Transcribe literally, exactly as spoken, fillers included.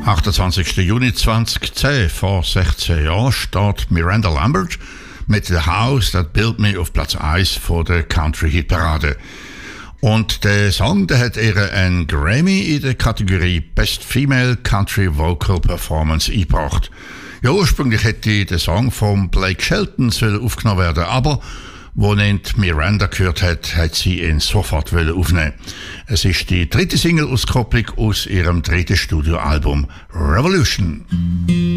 achtundzwanzigsten Juni zweitausendzehn, vor sechzehn Jahren, steht Miranda Lambert mit The House That Built Me auf Platz eins vor der Country-Hit-Parade. Und der Song, der hat ihr einen Grammy in der Kategorie Best Female Country Vocal Performance eingebracht. Ja, ursprünglich hätte der Song von Blake Shelton aufgenommen werden, aber wo ihn Miranda gehört hat, hat sie ihn sofort aufnehmen. Es ist die dritte Single-Auskopplung aus ihrem dritten Studioalbum Revolution.